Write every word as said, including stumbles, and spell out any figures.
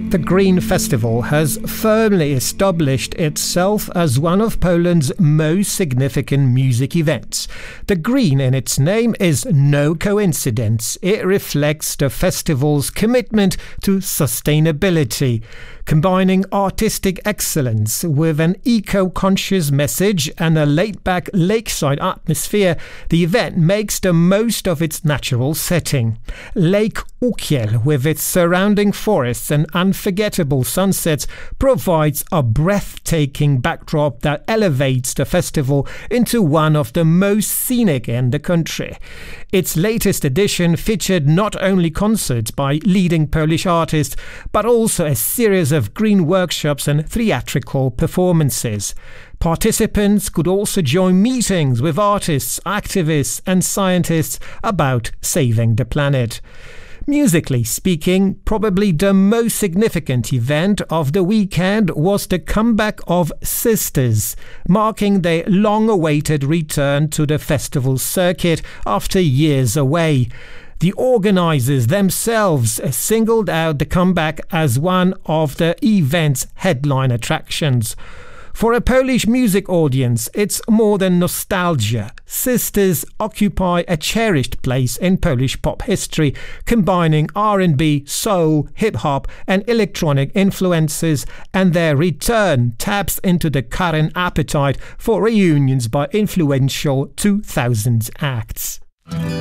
The Green Festival has firmly established itself as one of Poland's most significant music events. The green in its name is no coincidence. It reflects the festival's commitment to sustainability. Combining artistic excellence with an eco-conscious message and a laid-back lakeside atmosphere, the event makes the most of its natural setting. Lake Ukiel, with its surrounding forests and unforgettable sunsets, provides a breathtaking backdrop that elevates the festival into one of the most scenic in the country. Its latest edition featured not only concerts by leading Polish artists, but also a series of green workshops and theatrical performances. Participants could also join meetings with artists, activists and scientists about saving the planet. Musically speaking, probably the most significant event of the weekend was the comeback of Sisters, marking their long-awaited return to the festival circuit after years away. The organizers themselves singled out the comeback as one of the event's headline attractions. For a Polish music audience, it's more than nostalgia. Sisters occupy a cherished place in Polish pop history, combining R and B, soul, hip-hop and electronic influences, and their return taps into the current appetite for reunions by influential two thousands acts.